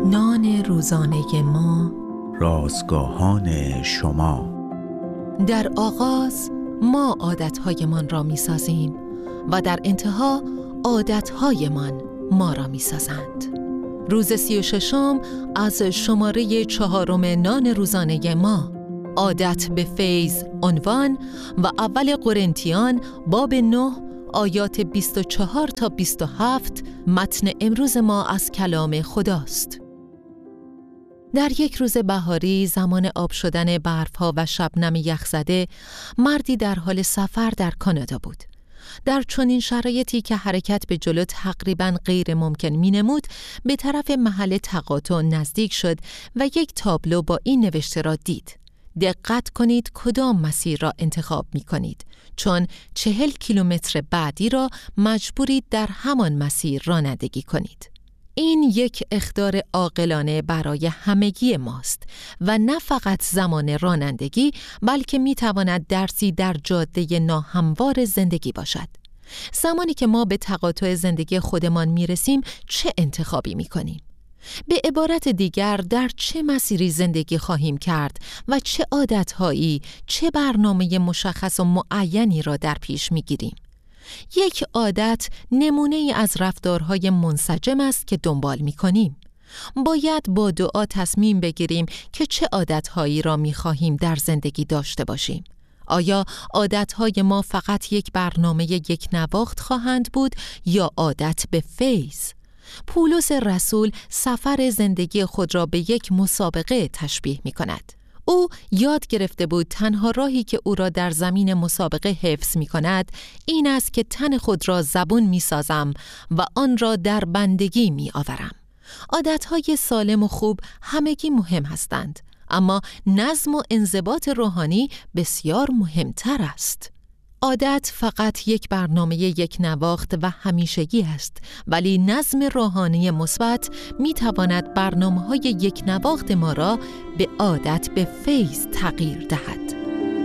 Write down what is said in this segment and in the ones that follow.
نان روزانه ما، رازگاهان شما. در آغاز ما عادتهایمان را می سازیم و در انتها عادتهایمان ما را می سازند. روز 36 از شماره 4 نان روزانه ما، عادت به فیض عنوان و اول قرنتیان باب 9 آیات 24 تا 27 متن امروز ما از کلام خداست. در یک روز بهاری زمان آب شدن برف‌ها و شبنم یخزده، مردی در حال سفر در کانادا بود. در چنین شرایطی که حرکت به جلو تقریباً غیر ممکن می‌نمود، به طرف محل تقاطع نزدیک شد و یک تابلو با این نوشته را دید: دقت کنید کدام مسیر را انتخاب می‌کنید، چون 40 کیلومتر بعدی را مجبورید در همان مسیر رانندگی کنید. این یک اخطار عاقلانه برای همگی ماست و نه فقط زمان رانندگی، بلکه می‌تواند درسی در جاده ناهموار زندگی باشد. زمانی که ما به تقاطع زندگی خودمان می‌رسیم، چه انتخابی می‌کنیم؟ به عبارت دیگر، در چه مسیری زندگی خواهیم کرد و چه عادت‌هایی، چه برنامه مشخص و معینی را در پیش می‌گیریم؟ یک عادت نمونه‌ای از رفتارهای منسجم است که دنبال می‌کنیم. باید با دعا تصمیم بگیریم که چه عادت‌هایی را می‌خواهیم در زندگی داشته باشیم. آیا عادت‌های ما فقط یک برنامه یک نواخت خواهند بود یا عادت به فیض؟ پولس رسول سفر زندگی خود را به یک مسابقه تشبیه می‌کند. او یاد گرفته بود تنها راهی که او را در زمین مسابقه حفظ می کند این است که تن خود را زبون می سازم و آن را در بندگی می آورم. عادتهای سالم و خوب همگی مهم هستند، اما نظم و انضباط روحانی بسیار مهمتر است. عادت فقط یک برنامه یک نواخت و همیشگی است، ولی نظم روحانی مثبت می تواند برنامه‌های یک نواخت ما را به عادت به فیض تغییر دهد.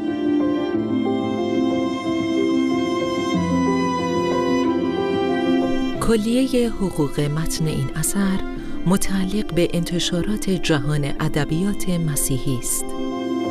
کلیه حقوق متن این اثر متعلق به انتشارات جهان ادبیات مسیحی است.